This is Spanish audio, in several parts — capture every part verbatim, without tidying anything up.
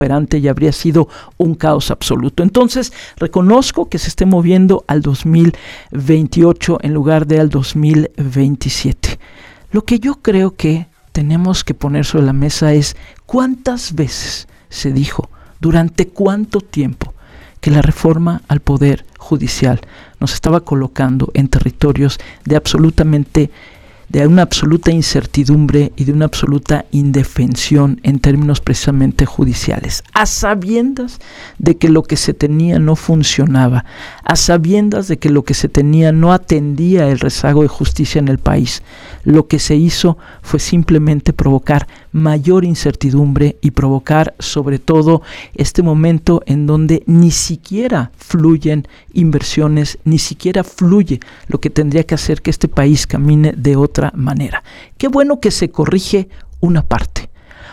y habría sido un caos absoluto. Entonces, reconozco que se esté moviendo al dos mil veintiocho en lugar de al dos mil veintisiete. Lo que yo creo que tenemos que poner sobre la mesa es cuántas veces se dijo, durante cuánto tiempo, que la reforma al Poder Judicial nos estaba colocando en territorios de absolutamente de una absoluta incertidumbre y de una absoluta indefensión en términos precisamente judiciales, a sabiendas de que lo que se tenía no funcionaba, a sabiendas de que lo que se tenía no atendía el rezago de justicia en el país. Lo que se hizo fue simplemente provocar mayor incertidumbre y provocar sobre todo este momento en donde ni siquiera fluyen inversiones, ni siquiera fluye lo que tendría que hacer que este país camine de otra manera. Qué bueno que se corrige una parte.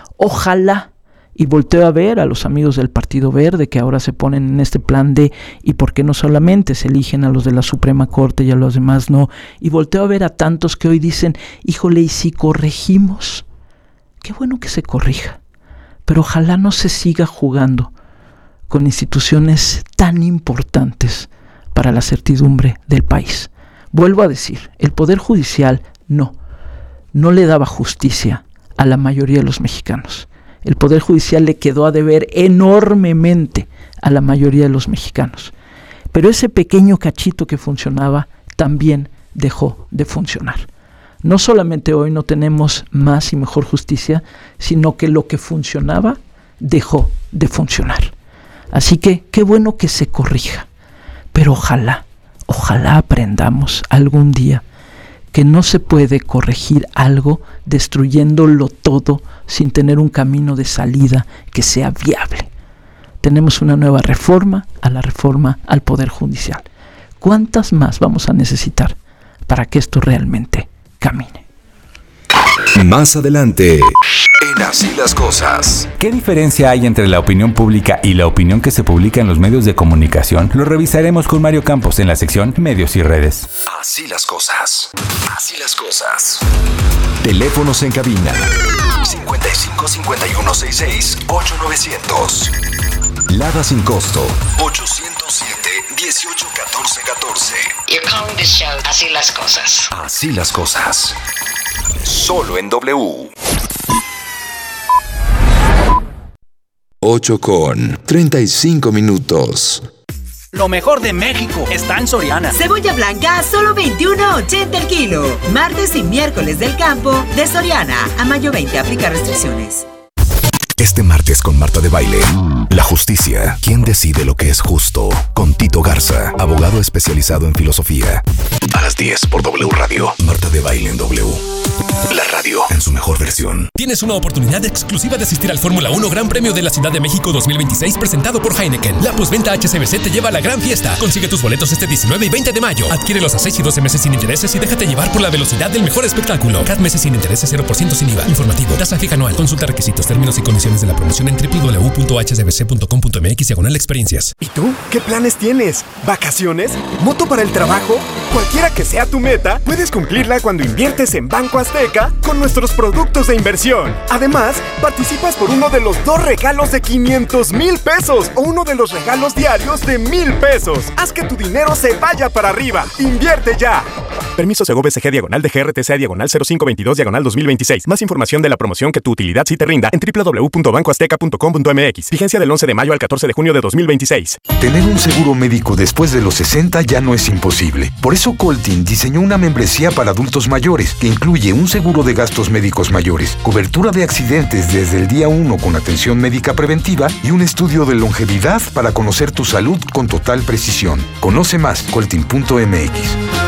Ojalá, y volteo a ver a los amigos del Partido Verde que ahora se ponen en este plan de y por qué no solamente se eligen a los de la Suprema Corte y a los demás no, y volteo a ver a tantos que hoy dicen, híjole, ¿y si corregimos? Qué bueno que se corrija, pero ojalá no se siga jugando con instituciones tan importantes para la certidumbre del país. Vuelvo a decir, el Poder Judicial no, no le daba justicia a la mayoría de los mexicanos. El Poder Judicial le quedó a deber enormemente a la mayoría de los mexicanos. Pero ese pequeño cachito que funcionaba también dejó de funcionar. No solamente hoy no tenemos más y mejor justicia, sino que lo que funcionaba dejó de funcionar. Así que qué bueno que se corrija, pero ojalá, ojalá aprendamos algún día que no se puede corregir algo destruyéndolo todo sin tener un camino de salida que sea viable. Tenemos una nueva reforma a la reforma al Poder Judicial. ¿Cuántas más vamos a necesitar para que esto realmente camine? Más adelante, en Así las Cosas. ¿Qué diferencia hay entre la opinión pública y la opinión que se publica en los medios de comunicación? Lo revisaremos con Mario Campos en la sección Medios y Redes. Así las Cosas. Así las Cosas. Teléfonos en cabina. cincuenta y cinco, cincuenta y uno, sesenta y seis, ocho mil novecientos. Lada sin costo. ochocientos siete, dieciocho, catorce, catorce. You're calling this show Así las Cosas. Así las Cosas. Solo en W. ocho con treinta y cinco minutos. Lo mejor de México está en Soriana. Cebolla blanca a solo veintiuno ochenta el kilo. Martes y miércoles del campo de Soriana. A mayo veinte aplica restricciones. Este martes con Marta de Baile, la justicia, ¿quién decide lo que es justo? Con Tito Garza, abogado especializado en filosofía. A las diez por W Radio. Marta de Baile en W. La radio en su mejor versión. Tienes una oportunidad exclusiva de asistir al Fórmula uno Gran Premio de la Ciudad de México dos mil veintiséis presentado por Heineken. La postventa H C B C te lleva a la gran fiesta. Consigue tus boletos este diecinueve y veinte de mayo. Adquiérelos a seis y doce meses sin intereses y déjate llevar por la velocidad del mejor espectáculo. Cada meses sin intereses, cero por ciento sin I V A. Informativo. Tasa fija anual. Consulta requisitos, términos y condiciones de la promoción en doble u doble u doble u punto h c b c punto com punto m x diagonal experiencias. ¿Y tú? ¿Qué planes tienes? ¿Vacaciones? ¿Moto para el trabajo? Cualquiera que sea tu meta, puedes cumplirla cuando inviertes en Banco Azteca con nuestros productos de inversión. Además, participas por uno de los dos regalos de quinientos mil pesos o uno de los regalos diarios de mil pesos. Haz que tu dinero se vaya para arriba. ¡Invierte ya! Permiso Segov S G diagonal de G R T C diagonal cero cinco veintidós diagonal dos mil veintiséis. Más información de la promoción que tu utilidad sí te rinda en doble u doble u doble u punto banco azteca punto com punto m x. Vigencia del once de mayo al catorce de junio de dos mil veintiséis. Tener un seguro médico después de los sesenta ya no es imposible. Por eso Coltin diseñó una membresía para adultos mayores que incluye un seguro de gastos médicos mayores, cobertura de accidentes desde el día uno con atención médica preventiva y un estudio de longevidad para conocer tu salud con total precisión. Conoce más, coltin punto m x.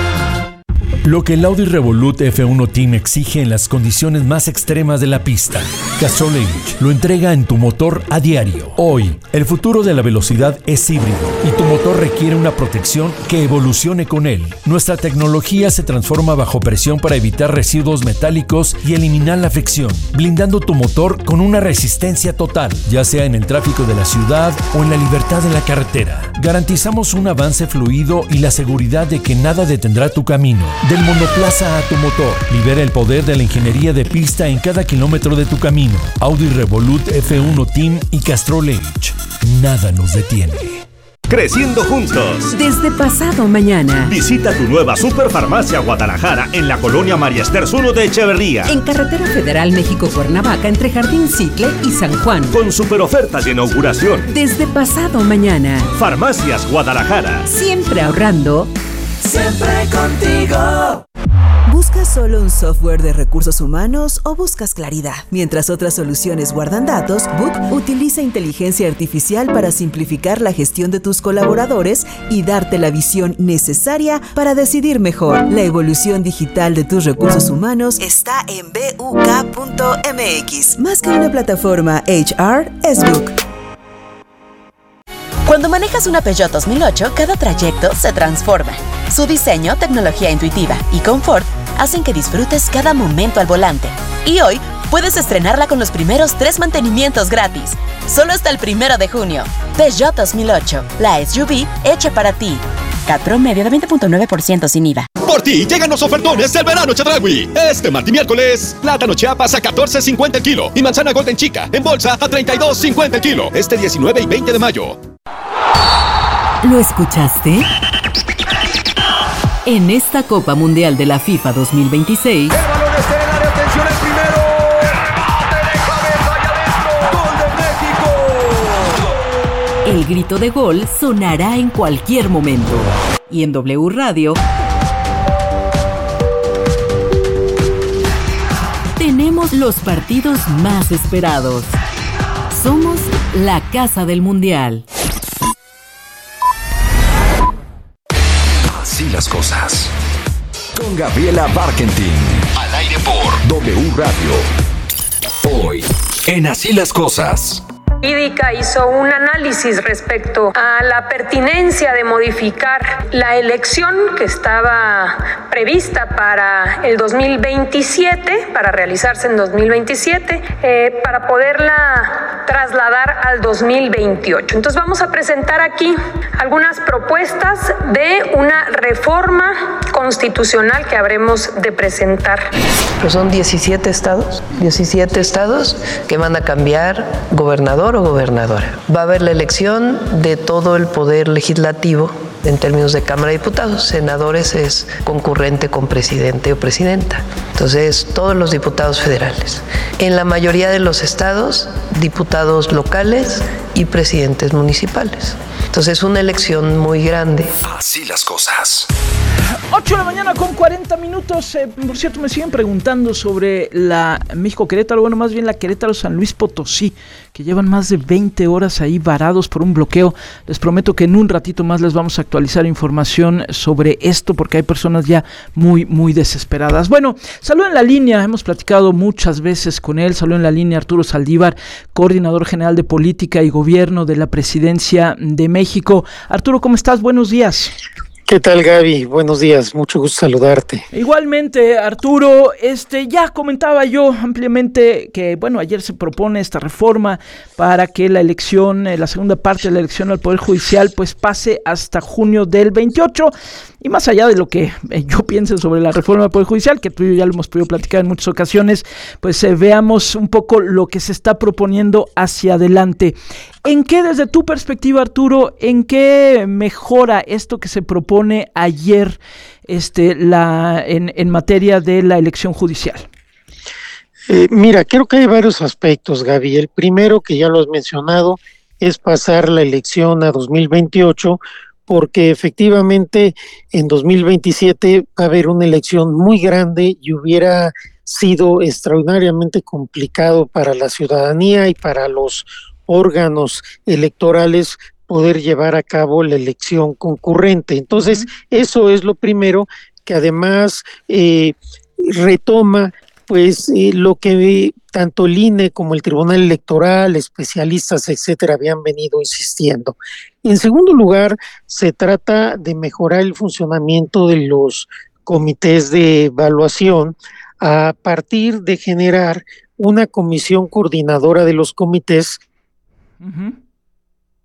Lo que el Audi Revolut F uno Team exige en las condiciones más extremas de la pista. Castrol Edge lo entrega en tu motor a diario. Hoy, el futuro de la velocidad es híbrido y tu motor requiere una protección que evolucione con él. Nuestra tecnología se transforma bajo presión para evitar residuos metálicos y eliminar la fricción, blindando tu motor con una resistencia total, ya sea en el tráfico de la ciudad o en la libertad de la carretera. Garantizamos un avance fluido y la seguridad de que nada detendrá tu camino. Del monoplaza a tu motor. Libera el poder de la ingeniería de pista en cada kilómetro de tu camino. Audi Revolut F uno Team y Castrol Edge. Nada nos detiene. Creciendo juntos. Desde pasado mañana. Visita tu nueva Superfarmacia Guadalajara en la colonia María Esther uno de Echeverría. En Carretera Federal México-Cuernavaca entre Jardín Cicle y San Juan. Con super ofertas de inauguración. Desde pasado mañana. Farmacias Guadalajara. Siempre ahorrando. Siempre contigo. ¿Buscas solo un software de recursos humanos o buscas claridad? Mientras otras soluciones guardan datos, Book utiliza inteligencia artificial para simplificar la gestión de tus colaboradores y darte la visión necesaria para decidir mejor. La evolución digital de tus recursos humanos está en B U K punto M X. Más que una plataforma H R, es Book. Cuando manejas una Peugeot dos mil ocho, cada trayecto se transforma. Su diseño, tecnología intuitiva y confort hacen que disfrutes cada momento al volante. Y hoy puedes estrenarla con los primeros tres mantenimientos gratis. Solo hasta el primero de junio. Peugeot dos mil ocho, la S U V hecha para ti. C A T promedio de veinte punto nueve por ciento sin I V A. Por ti llegan los ofertones del verano Chedraui. Este martes y miércoles, plátano Chiapas a catorce cincuenta el kilo y manzana Golden Chica en bolsa a treinta y dos cincuenta el kilo. Este diecinueve y veinte de mayo. ¿Lo escuchaste? En esta Copa Mundial de la FIFA dos mil veintiséis... El balón está en el área, atención al primero. ¡Remate de cabeza allá adentro! ¡Gol de México! El grito de gol sonará en cualquier momento. Y en W Radio... tenemos los partidos más esperados. Somos la Casa del Mundial. Así las cosas. Con Gabriela Barkentin. Al aire por W Radio. Hoy, en Así las cosas. IDICA hizo un análisis respecto a la pertinencia de modificar la elección que estaba prevista para el dos mil veintisiete, para realizarse en dos mil veintisiete, eh, para poderla trasladar al dos mil veintiocho. Entonces vamos a presentar aquí algunas propuestas de una reforma constitucional que habremos de presentar. Pues son diecisiete estados, diecisiete estados que van a cambiar gobernador o gobernadora. Va a haber la elección de todo el poder legislativo en términos de Cámara de Diputados. Senadores es concurrente con presidente o presidenta. Entonces, todos los diputados federales. En la mayoría de los estados, diputados locales y presidentes municipales. Entonces, es una elección muy grande. Así las cosas. ocho de la mañana con cuarenta minutos. Eh, por cierto, me siguen preguntando sobre la México-Querétaro, bueno, más bien la Querétaro-San Luis Potosí, que llevan más de veinte horas ahí varados por un bloqueo. Les prometo que en un ratito más les vamos a actualizar información sobre esto, porque hay personas ya muy, muy desesperadas. Bueno, saludo en la línea, hemos platicado muchas veces con él. Saludo en la línea Arturo Saldívar, coordinador general de Política y Gobierno de la Presidencia de México. Arturo, ¿cómo estás? Buenos días. ¿Qué tal, Gaby? Buenos días, mucho gusto saludarte. Igualmente, Arturo, este ya comentaba yo ampliamente que, bueno, ayer se propone esta reforma para que la elección, eh, la segunda parte de la elección al Poder Judicial, pues pase hasta junio del veintiocho, y más allá de lo que eh, yo piense sobre la reforma del Poder Judicial, que tú y yo ya lo hemos podido platicar en muchas ocasiones, pues eh, veamos un poco lo que se está proponiendo hacia adelante. ¿En qué, desde tu perspectiva, Arturo, en qué mejora esto que se propone ayer este, la, en, en materia de la elección judicial? Eh, mira, creo que hay varios aspectos, Gaby. El primero, que ya lo has mencionado, es pasar la elección a dos mil veintiocho, porque efectivamente en dos mil veintisiete va a haber una elección muy grande y hubiera sido extraordinariamente complicado para la ciudadanía y para los órganos electorales poder llevar a cabo la elección concurrente. Entonces, uh-huh. eso es lo primero, que además eh, retoma pues eh, lo que tanto el I N E como el Tribunal Electoral, especialistas, etcétera, habían venido insistiendo. En segundo lugar, se trata de mejorar el funcionamiento de los comités de evaluación a partir de generar una comisión coordinadora de los comités. Uh-huh.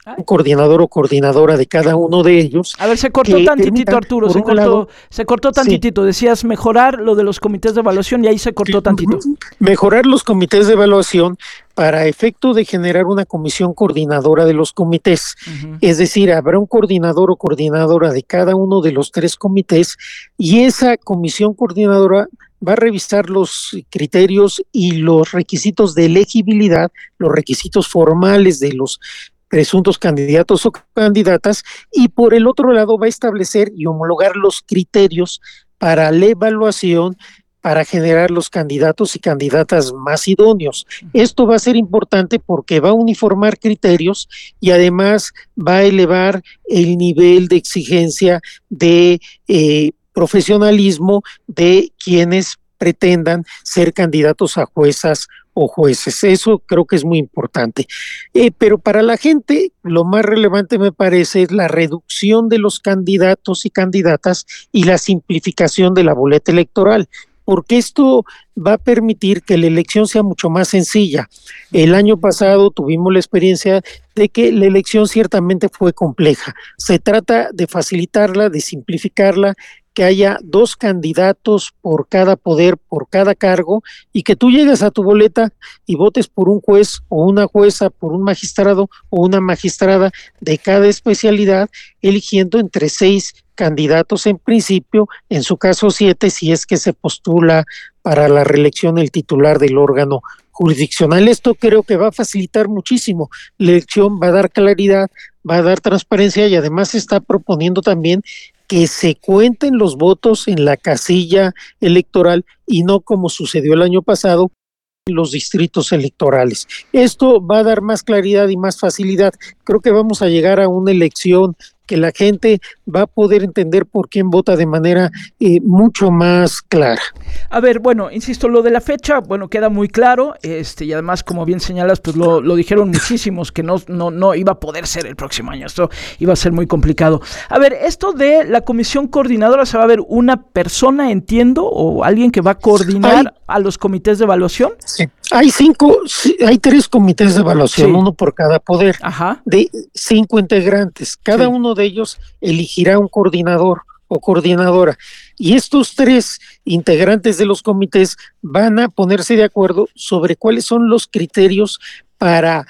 un coordinador o coordinadora de cada uno de ellos. A ver, se cortó tantitito, Arturo, se cortó, lado, se cortó tantitito. Sí. Decías mejorar lo de los comités de evaluación y ahí se cortó sí. tantito. Mejorar los comités de evaluación para efecto de generar una comisión coordinadora de los comités. Uh-huh. Es decir, habrá un coordinador o coordinadora de cada uno de los tres comités y esa comisión coordinadora va a revisar los criterios y los requisitos de elegibilidad, los requisitos formales de los presuntos candidatos o candidatas, y por el otro lado va a establecer y homologar los criterios para la evaluación para generar los candidatos y candidatas más idóneos. Esto va a ser importante porque va a uniformar criterios y además va a elevar el nivel de exigencia de eh, profesionalismo de quienes pretendan ser candidatos a juezas o jueces. Eso creo que es muy importante. Eh, pero para la gente lo más relevante me parece es la reducción de los candidatos y candidatas y la simplificación de la boleta electoral, porque esto va a permitir que la elección sea mucho más sencilla. El año pasado tuvimos la experiencia de que la elección ciertamente fue compleja. Se trata de facilitarla, de simplificarla, que haya dos candidatos por cada poder, por cada cargo, y que tú llegues a tu boleta y votes por un juez o una jueza, por un magistrado o una magistrada de cada especialidad, eligiendo entre seis candidatos en principio, en su caso siete, si es que se postula para la reelección el titular del órgano jurisdiccional. Esto creo que va a facilitar muchísimo la elección, va a dar claridad, va a dar transparencia y además se está proponiendo también que se cuenten los votos en la casilla electoral y no como sucedió el año pasado en los distritos electorales. Esto va a dar más claridad y más facilidad. Creo que vamos a llegar a una elección que la gente va a poder entender por quién vota de manera eh, mucho más clara. A ver, bueno, insisto, lo de la fecha, bueno, queda muy claro, este, y además, como bien señalas, pues lo, lo dijeron muchísimos, que no, no, no iba a poder ser el próximo año, esto iba a ser muy complicado. A ver, esto de la comisión coordinadora, ¿se va a ver una persona, entiendo, o alguien que va a coordinar hay, a los comités de evaluación? Sí, hay cinco, hay tres comités de evaluación, sí. uno por cada poder, Ajá. de cinco integrantes, cada sí. uno de ellos elegirá un coordinador o coordinadora, y estos tres integrantes de los comités van a ponerse de acuerdo sobre cuáles son los criterios para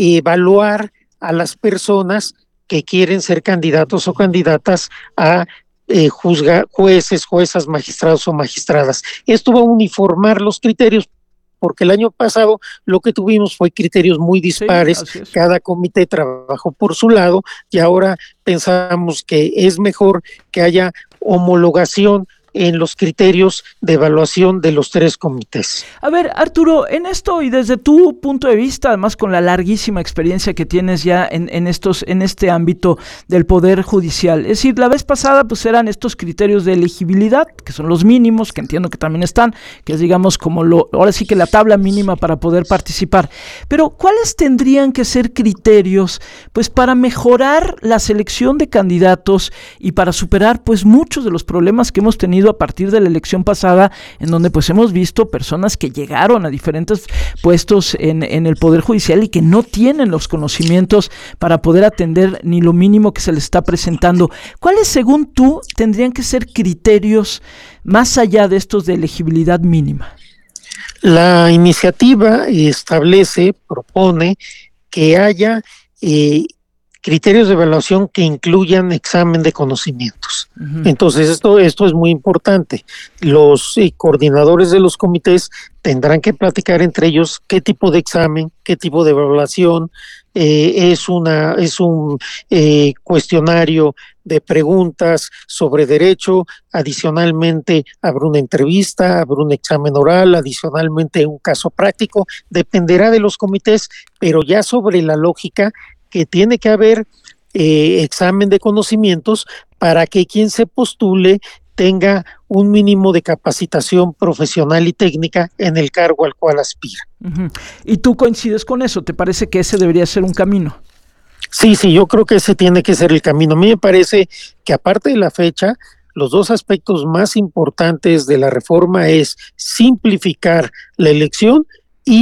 evaluar a las personas que quieren ser candidatos o candidatas a eh, juzgar, jueces, juezas, magistrados o magistradas. Esto va a uniformar los criterios, porque el año pasado lo que tuvimos fue criterios muy dispares, sí, cada comité trabajó por su lado y ahora pensamos que es mejor que haya homologación en los criterios de evaluación de los tres comités. A ver, Arturo, en esto y desde tu punto de vista, además con la larguísima experiencia que tienes ya en, en estos, en este ámbito del Poder Judicial, es decir, la vez pasada pues eran estos criterios de elegibilidad, que son los mínimos, que entiendo que también están, que es digamos como lo, ahora sí que la tabla mínima para poder participar, pero ¿cuáles tendrían que ser criterios pues para mejorar la selección de candidatos y para superar pues muchos de los problemas que hemos tenido a partir de la elección pasada, en donde pues hemos visto personas que llegaron a diferentes puestos en, en el Poder Judicial y que no tienen los conocimientos para poder atender ni lo mínimo que se les está presentando? ¿Cuáles, según tú, tendrían que ser criterios más allá de estos de elegibilidad mínima? La iniciativa establece, propone que haya eh, criterios de evaluación que incluyan examen de conocimientos. Uh-huh. Entonces esto, esto es muy importante. Los eh, coordinadores de los comités tendrán que platicar entre ellos qué tipo de examen, qué tipo de evaluación, eh, es una es un eh, cuestionario de preguntas sobre derecho, adicionalmente habrá una entrevista, habrá un examen oral, adicionalmente un caso práctico, dependerá de los comités, pero ya sobre la lógica que tiene que haber eh, examen de conocimientos para que quien se postule tenga un mínimo de capacitación profesional y técnica en el cargo al cual aspira. Uh-huh. ¿Y tú coincides con eso? ¿Te parece que ese debería ser un camino? Sí, sí, yo creo que ese tiene que ser el camino. A mí me parece que aparte de la fecha, los dos aspectos más importantes de la reforma es simplificar la elección y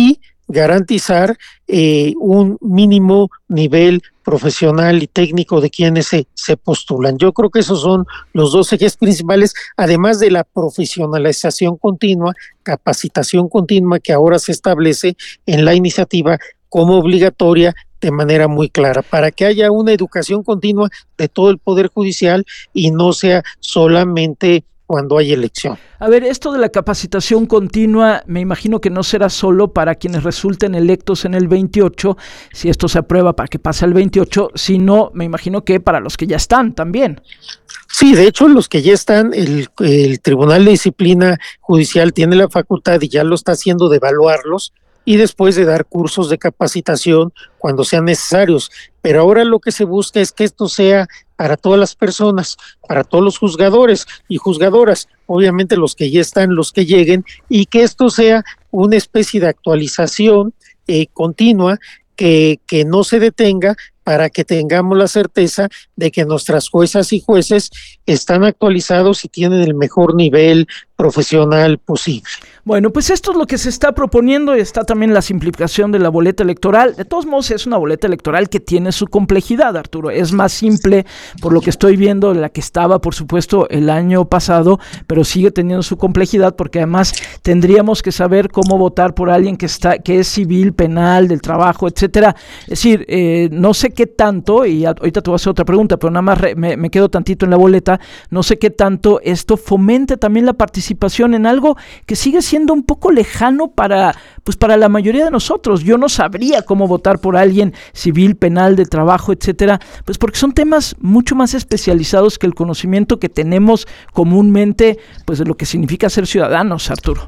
garantizar eh, un mínimo nivel profesional y técnico de quienes se, se postulan. Yo creo que esos son los dos ejes principales, además de la profesionalización continua, capacitación continua que ahora se establece en la iniciativa como obligatoria de manera muy clara, para que haya una educación continua de todo el Poder Judicial y no sea solamente cuando hay elección. A ver, esto de la capacitación continua, me imagino que no será solo para quienes resulten electos en el veintiocho, si esto se aprueba para que pase al veintiocho, sino me imagino que para los que ya están también. Sí, de hecho, los que ya están, el, el Tribunal de Disciplina Judicial tiene la facultad y ya lo está haciendo de evaluarlos y después de dar cursos de capacitación cuando sean necesarios. Pero ahora lo que se busca es que esto sea para todas las personas, para todos los juzgadores y juzgadoras, obviamente los que ya están, los que lleguen, y que esto sea una especie de actualización eh, continua que, que no se detenga, para que tengamos la certeza de que nuestras juezas y jueces están actualizados y tienen el mejor nivel profesional posible. Bueno, pues esto es lo que se está proponiendo y está también la simplificación de la boleta electoral. De todos modos, es una boleta electoral que tiene su complejidad, Arturo. Es más simple, por lo que estoy viendo, de la que estaba, por supuesto, el año pasado, pero sigue teniendo su complejidad porque además tendríamos que saber cómo votar por alguien que está, que es civil, penal, del trabajo, etcétera. Es decir, eh, no sé qué tanto, y ahorita te voy a hacer otra pregunta, pero nada más re, me, me quedo tantito en la boleta, no sé qué tanto esto fomente también la participación en algo que sigue siendo un poco lejano para, pues para la mayoría de nosotros. Yo no sabría cómo votar por alguien civil, penal, de trabajo, etcétera, pues porque son temas mucho más especializados que el conocimiento que tenemos comúnmente, pues de lo que significa ser ciudadanos, Arturo.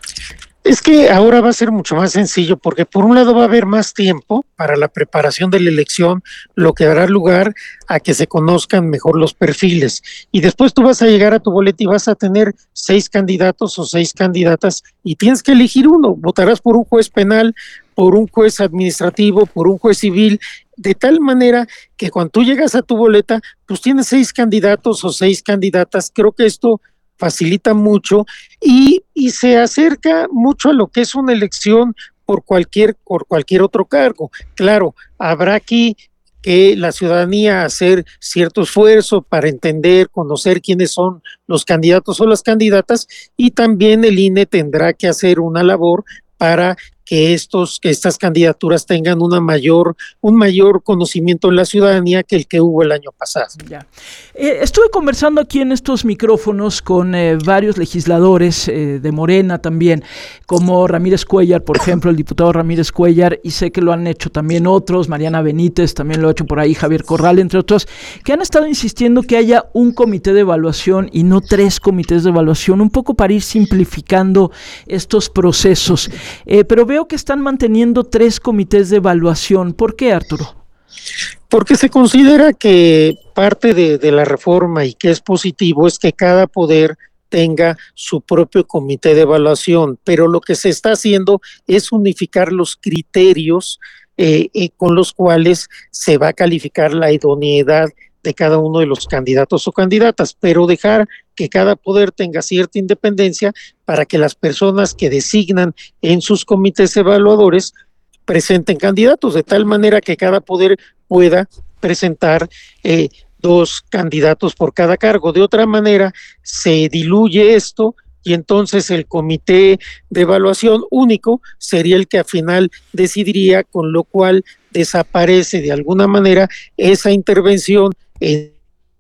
Es que ahora va a ser mucho más sencillo porque por un lado va a haber más tiempo para la preparación de la elección, lo que dará lugar a que se conozcan mejor los perfiles. Y después tú vas a llegar a tu boleta y vas a tener seis candidatos o seis candidatas y tienes que elegir uno. Votarás por un juez penal, por un juez administrativo, por un juez civil, de tal manera que cuando tú llegas a tu boleta, pues tienes seis candidatos o seis candidatas. Creo que esto facilita mucho y, y se acerca mucho a lo que es una elección por cualquier, por cualquier otro cargo. Claro, habrá aquí que la ciudadanía hacer cierto esfuerzo para entender, conocer quiénes son los candidatos o las candidatas, y también el I N E tendrá que hacer una labor para que estos, que estas candidaturas tengan una mayor, un mayor conocimiento en la ciudadanía que el que hubo el año pasado. Ya. Eh, estuve conversando aquí en estos micrófonos con eh, varios legisladores eh, de Morena también, como Ramírez Cuellar, por ejemplo, el diputado Ramírez Cuellar, y sé que lo han hecho también otros, Mariana Benítez también lo ha hecho por ahí, Javier Corral, entre otros, que han estado insistiendo que haya un comité de evaluación y no tres comités de evaluación, un poco para ir simplificando estos procesos. Eh, pero veo que están manteniendo tres comités de evaluación. ¿Por qué, Arturo? Porque se considera que parte de, de la reforma y que es positivo es que cada poder tenga su propio comité de evaluación, pero lo que se está haciendo es unificar los criterios eh, eh, con los cuales se va a calificar la idoneidad de cada uno de los candidatos o candidatas, pero dejar que cada poder tenga cierta independencia para que las personas que designan en sus comités evaluadores presenten candidatos, de tal manera que cada poder pueda presentar eh, dos candidatos por cada cargo. De otra manera, se diluye esto y entonces el comité de evaluación único sería el que al final decidiría, con lo cual desaparece de alguna manera esa intervención en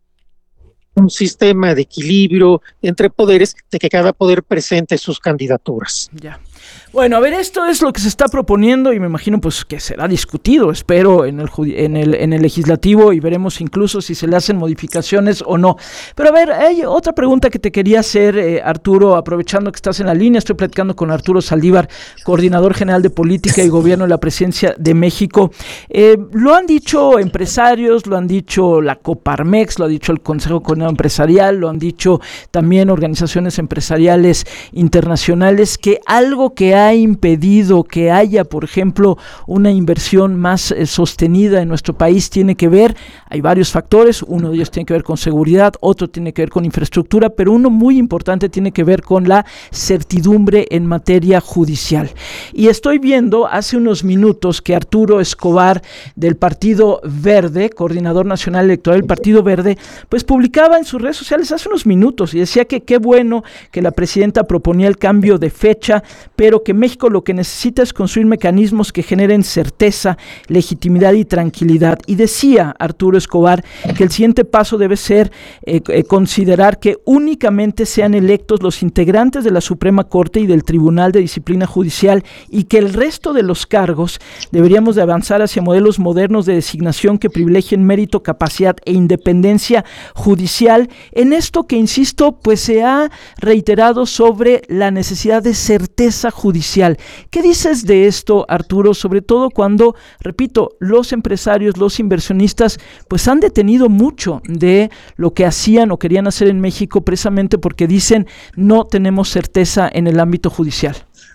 un sistema de equilibrio entre poderes, de que cada poder presente sus candidaturas. Ya. Bueno, a ver, esto es lo que se está proponiendo y me imagino pues que será discutido, espero, en el, en el, en el legislativo, y veremos incluso si se le hacen modificaciones o no. Pero a ver, hay otra pregunta que te quería hacer, eh, Arturo, aprovechando que estás en la línea. Estoy platicando con Arturo Saldívar, coordinador general de Política y Gobierno de la Presidencia de México. Eh, lo han dicho empresarios, lo han dicho la Coparmex, lo ha dicho el Consejo Coordinador Empresarial, lo han dicho también organizaciones empresariales internacionales, que algo lo que ha impedido que haya, por ejemplo, una inversión más eh, sostenida en nuestro país tiene que ver, hay varios factores, uno de ellos tiene que ver con seguridad, otro tiene que ver con infraestructura, pero uno muy importante tiene que ver con la certidumbre en materia judicial. Y estoy viendo hace unos minutos que Arturo Escobar del Partido Verde, coordinador nacional electoral del Partido Verde, pues publicaba en sus redes sociales hace unos minutos y decía que qué bueno que la presidenta proponía el cambio de fecha, pero que México lo que necesita es construir mecanismos que generen certeza, legitimidad y tranquilidad. Y decía Arturo Escobar que el siguiente paso debe ser eh, eh, considerar que únicamente sean electos los integrantes de la Suprema Corte y del Tribunal de Disciplina Judicial y que el resto de los cargos deberíamos de avanzar hacia modelos modernos de designación que privilegien mérito, capacidad e independencia judicial. En esto que, insisto, pues se ha reiterado sobre la necesidad de certeza judicial. ¿Qué dices de esto, Arturo? Sobre todo cuando, repito, los empresarios, los inversionistas, pues han detenido mucho de lo que hacían o querían hacer en México precisamente porque dicen no tenemos certeza en el ámbito judicial.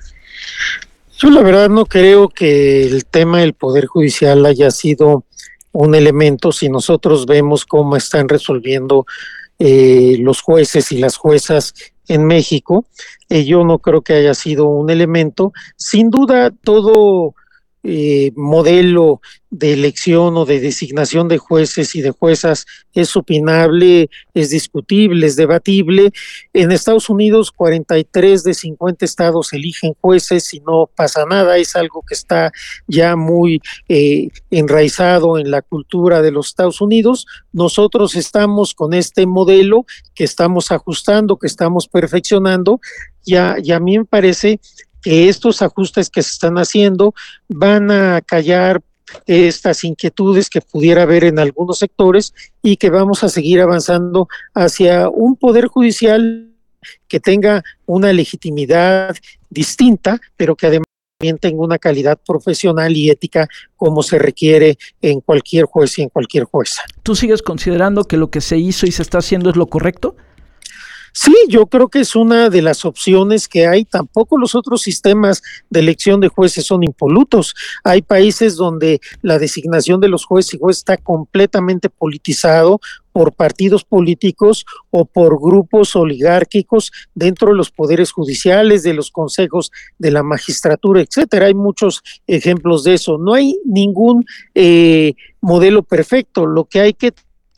Yo la verdad no creo que el tema del Poder Judicial haya sido un elemento. Si nosotros vemos cómo están resolviendo eh, los jueces y las juezas en México, eh, yo no creo que haya sido un elemento. Sin duda, todo eh, modelo de elección o de designación de jueces y de juezas es opinable, es discutible, es debatible. En Estados Unidos, cuarenta y tres de cincuenta estados eligen jueces y no pasa nada. Es algo que está ya muy eh, enraizado en la cultura de los Estados Unidos. Nosotros estamos con este modelo que estamos ajustando, que estamos perfeccionando, y a, y a mí me parece que estos ajustes que se están haciendo van a callar estas inquietudes que pudiera haber en algunos sectores y que vamos a seguir avanzando hacia un poder judicial que tenga una legitimidad distinta, pero que además también tenga una calidad profesional y ética como se requiere en cualquier juez y en cualquier jueza. ¿Tú sigues considerando que lo que se hizo y se está haciendo es lo correcto? Sí, yo creo que es una de las opciones que hay. Tampoco los otros sistemas de elección de jueces son impolutos. Hay países donde la designación de los jueces y jueces está completamente politizado por partidos políticos o por grupos oligárquicos dentro de los poderes judiciales, de los consejos de la magistratura, etcétera. Hay muchos ejemplos de eso. No hay ningún eh, modelo perfecto. Lo que hay que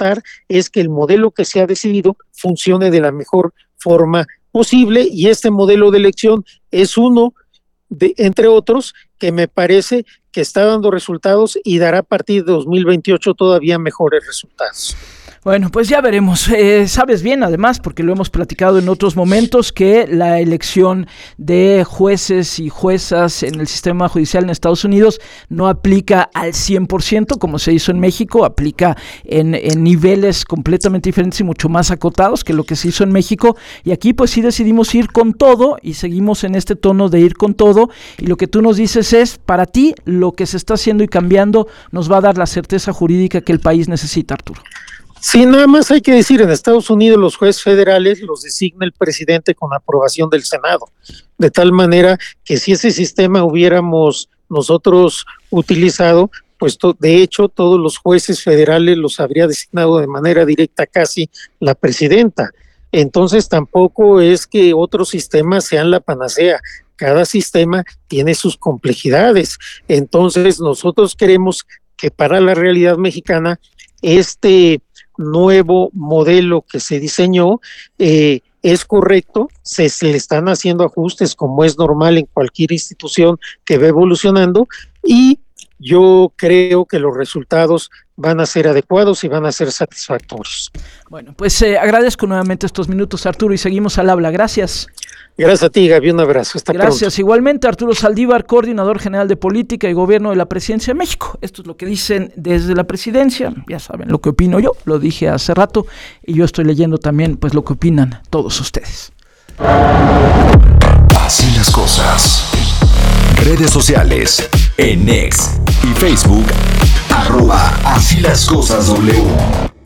es que el modelo que se ha decidido funcione de la mejor forma posible, y este modelo de elección es uno de, entre otros, que me parece que está dando resultados y dará a partir de dos mil veintiocho todavía mejores resultados. Bueno, pues ya veremos. Eh, sabes bien, además, porque lo hemos platicado en otros momentos, que la elección de jueces y juezas en el sistema judicial en Estados Unidos no aplica al cien por ciento como se hizo en México, aplica en, en niveles completamente diferentes y mucho más acotados que lo que se hizo en México, y aquí pues sí decidimos ir con todo y seguimos en este tono de ir con todo, y lo que tú nos dices es, para ti, lo que se está haciendo y cambiando nos va a dar la certeza jurídica que el país necesita, Arturo. Sí, nada más hay que decir, en Estados Unidos los jueces federales los designa el presidente con aprobación del Senado, de tal manera que si ese sistema hubiéramos nosotros utilizado, pues to, de hecho todos los jueces federales los habría designado de manera directa casi la presidenta. Entonces tampoco es que otros sistemas sean la panacea. Cada sistema tiene sus complejidades. Entonces nosotros queremos que para la realidad mexicana este nuevo modelo que se diseñó eh, es correcto, se, se le están haciendo ajustes como es normal en cualquier institución que va evolucionando, y yo creo que los resultados van a ser adecuados y van a ser satisfactorios. Bueno, pues eh, agradezco nuevamente estos minutos, Arturo, y seguimos al habla. Gracias. Gracias a ti, Gaby, un abrazo. Hasta Gracias. Pronto. Igualmente, Arturo Saldívar, coordinador general de Política y Gobierno de la Presidencia de México. Esto es lo que dicen desde la Presidencia. Ya saben lo que opino yo, lo dije hace rato, y yo estoy leyendo también pues lo que opinan todos ustedes. Así las cosas. Redes sociales, en X y Facebook, arroba Así las cosas W.